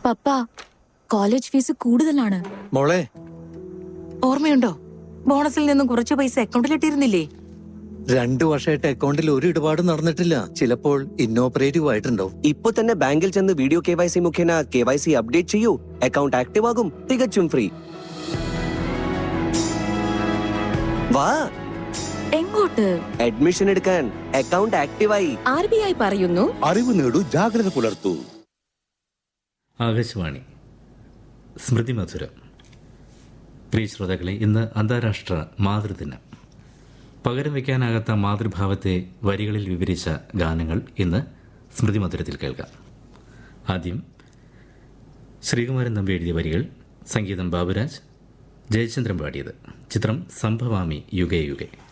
പപ്പ, college fees കൂടുതലാണ്. മോളെ, ഓർമ്മയുണ്ടോ? ബോണസിൽ നിന്നും കുറച്ച് പൈസ അക്കൗണ്ടിലിട്ടിരുന്നില്ലേ? 2 വർഷമായിട്ട് അക്കൗണ്ടിൽ ഒരു ഇടപാടും നടന്നിട്ടില്ല. ചിലപ്പോൾ ഇന്നോപ്പറേറ്റീവ് ആയിട്ടുണ്ടാവും. ഇപ്പൊ തന്നെ ബാങ്കിൽ ചെന്ന് വീഡിയോ KYC മുഖേന KYC അപ്ഡേറ്റ് ചെയ്യൂ. അക്കൗണ്ട് ആക്റ്റീവ് ആകും, തികച്ചും ഫ്രീ. വാ, എങ്ങോട്ട്? അഡ്മിഷൻ എടുക്കാൻ. അക്കൗണ്ട് ആക്റ്റീവായി. RBI പറയുന്നു, അറിവ് നേടൂ, ജാഗ്രത പുലർത്തൂ. ആകാശവാണി സ്മൃതി മധുരം. പ്രിയ ശ്രോതാക്കളെ, ഇന്ന് അന്താരാഷ്ട്ര മാതൃദിനം. പകരം വയ്ക്കാനാകാത്ത മാതൃഭാവത്തെ വരികളിൽ വിവരിച്ച ഗാനങ്ങൾ ഇന്ന് സ്മൃതി മധുരത്തിൽ കേൾക്കാം. ആദ്യം ശ്രീകുമാരൻ തമ്പി എഴുതിയ വരികൾ, സംഗീതം ബാബുരാജ്, ജയചന്ദ്രൻ പാടിയത്. ചിത്രം സംഭവാമി യുഗേ യുഗേ.